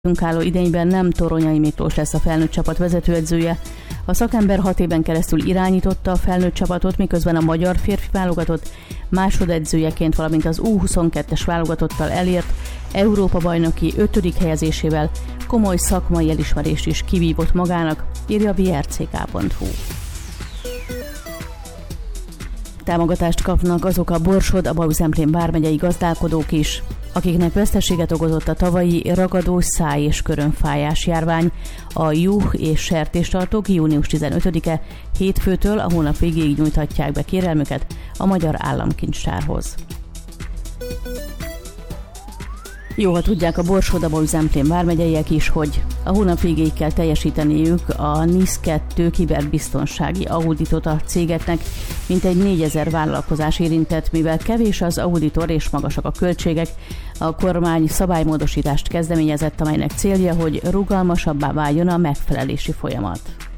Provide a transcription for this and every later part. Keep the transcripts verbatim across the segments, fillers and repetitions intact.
álló idényben nem Toronyai Miklós lesz a felnőtt csapat vezetőedzője. A szakember hat éven keresztül irányította a felnőtt csapatot, miközben a magyar férfi válogatott másodedzőjeként, valamint az U huszonkettes válogatottal elért Európa-bajnoki ötödik helyezésével komoly szakmai elismerést is kivívott magának, írja a vé er cé ká pont hú. Támogatást kapnak azok a Borsod, a Bauszemplén vármegyei gazdálkodók is, akiknek veszteséget okozott a tavalyi ragadós száj- és körönfájás járvány. A juh és sertéstartók június tizenötödike hétfőtől a hónap végéig nyújthatják be kérelmüket a Magyar Államkincstárhoz. Jó, ha tudják a Borsod, a Bauszemplén vármegyeiek is, hogy a hónap végéig kell teljesíteniük a en i es kettő kiberbiztonsági auditot a cégeknek, mintegy négyezer vállalkozás érintett, mivel kevés az auditor és magasak a költségek. A kormány szabálymódosítást kezdeményezett, amelynek célja, hogy rugalmasabbá váljon a megfelelési folyamat.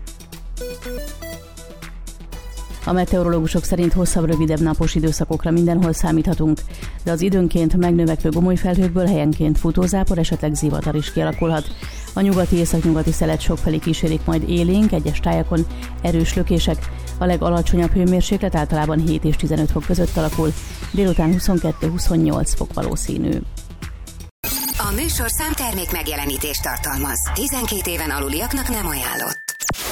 A meteorológusok szerint hosszabb, rövidebb napos időszakokra mindenhol számíthatunk, de az időnként megnövekvő gomoly felhőkből helyenként futózápor, esetleg zivatar is kialakulhat. A nyugati északnyugati szelet sokfelé kísérik majd élénk, egyes tájakon erős lökések. A legalacsonyabb hőmérséklet általában hét és tizenöt fok között alakul, délután huszonkettő-huszonnyolc fok valószínű. A műsorszám termék megjelenítést tartalmaz. tizenkét éven aluliaknak nem ajánlott.